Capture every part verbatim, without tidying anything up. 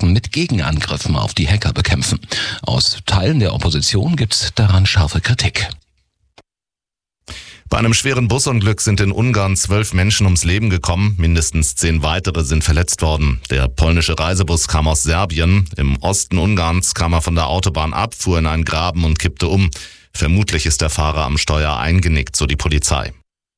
Angriffen mit Gegenangriffen auf die Hacker bekämpfen. Aus Teilen der Opposition gibt's daran scharfe Kritik. Bei einem schweren Busunglück sind in Ungarn zwölf Menschen ums Leben gekommen, mindestens zehn weitere sind verletzt worden. Der polnische Reisebus kam aus Serbien. Im Osten Ungarns kam er von der Autobahn ab, fuhr in einen Graben und kippte um. Vermutlich ist der Fahrer am Steuer eingenickt, so die Polizei.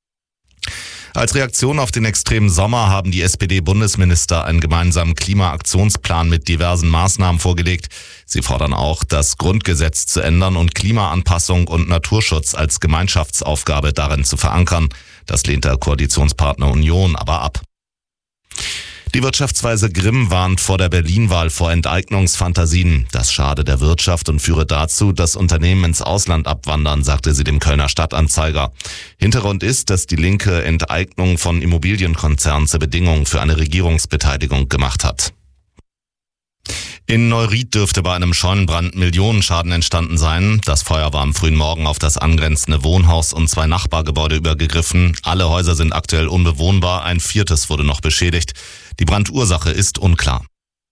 Als Reaktion auf den extremen Sommer haben die S P D-Bundesminister einen gemeinsamen Klimaaktionsplan mit diversen Maßnahmen vorgelegt. Sie fordern auch, das Grundgesetz zu ändern und Klimaanpassung und Naturschutz als Gemeinschaftsaufgabe darin zu verankern. Das lehnt der Koalitionspartner Union aber ab. Die Wirtschaftsweise Grimm warnt vor der Berlin-Wahl vor Enteignungsfantasien. Das schade der Wirtschaft und führe dazu, dass Unternehmen ins Ausland abwandern, sagte sie dem Kölner Stadtanzeiger. Hintergrund ist, dass die Linke Enteignung von Immobilienkonzernen zur Bedingung für eine Regierungsbeteiligung gemacht hat. In Neuried dürfte bei einem Scheunenbrand Millionenschaden entstanden sein. Das Feuer war am frühen Morgen auf das angrenzende Wohnhaus und zwei Nachbargebäude übergegriffen. Alle Häuser sind aktuell unbewohnbar, ein viertes wurde noch beschädigt. Die Brandursache ist unklar.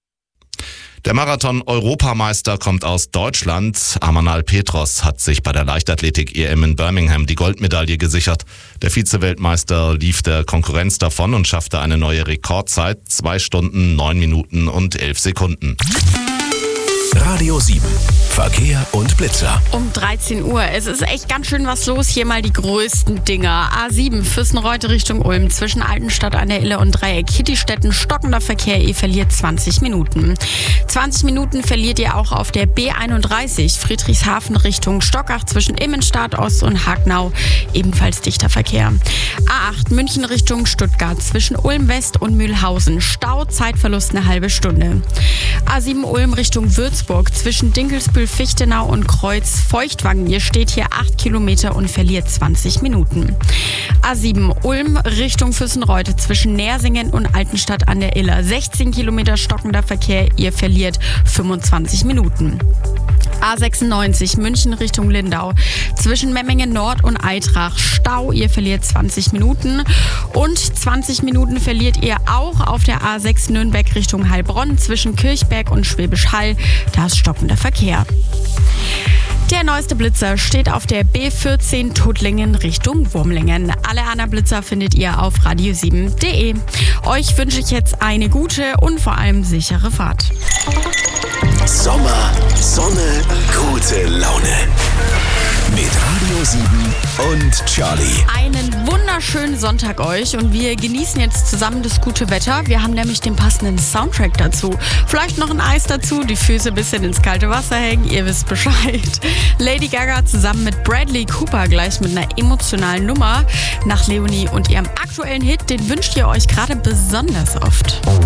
Der Marathon-Europameister kommt aus Deutschland. Amanal Petros hat sich bei der Leichtathletik-E M in Birmingham die Goldmedaille gesichert. Der Vize-Weltmeister lief der Konkurrenz davon und schaffte eine neue Rekordzeit. Zwei Stunden, neun Minuten und elf Sekunden. Radio sieben. Verkehr und Blitzer. Um dreizehn Uhr. Es ist echt ganz schön was los. Hier mal die größten Dinger. A sieben, Fürstenreute Richtung Ulm. Zwischen Altenstadt an der Ille und Dreieck Hittistetten. Stockender Verkehr. Ihr verliert zwanzig Minuten. zwanzig Minuten verliert ihr auch auf der B einunddreißig. Friedrichshafen Richtung Stockach zwischen Immenstadt Ost und Hagnau. Ebenfalls dichter Verkehr. A acht, München Richtung Stuttgart. Zwischen Ulm West und Mühlhausen. Stau, Zeitverlust eine halbe Stunde. A sieben Ulm Richtung Würzburg. Zwischen Dinkelsbühl, Fichtenau und Kreuz Feuchtwangen. Ihr steht hier acht Kilometer und verliert zwanzig Minuten. A sieben Ulm Richtung Fürstenreute zwischen Nersingen und Altenstadt an der Iller. sechzehn Kilometer stockender Verkehr. Ihr verliert fünfundzwanzig Minuten. A sechsundneunzig München Richtung Lindau. Zwischen Memmingen Nord und Eitrach Stau. Ihr verliert zwanzig Minuten. Und zwanzig Minuten verliert ihr auch auf der A sechs Nürnberg Richtung Heilbronn. Zwischen Kirchberg und Schwäbisch Hall. Da ist stockender Verkehr. Der neueste Blitzer steht auf der B vierzehn Tuttlingen Richtung Wurmlingen. Alle anderen Blitzer findet ihr auf radio sieben punkt de. Euch wünsche ich jetzt eine gute und vor allem sichere Fahrt. Sommer, Sonne, gute Laune. Mit Radio sieben und Charlie. Einen wunderschönen Sonntag euch und wir genießen jetzt zusammen das gute Wetter. Wir haben nämlich den passenden Soundtrack dazu. Vielleicht noch ein Eis dazu, die Füße ein bisschen ins kalte Wasser hängen, ihr wisst Bescheid. Lady Gaga zusammen mit Bradley Cooper gleich mit einer emotionalen Nummer nach Leonie und ihrem aktuellen Hit, den wünscht ihr euch gerade besonders oft.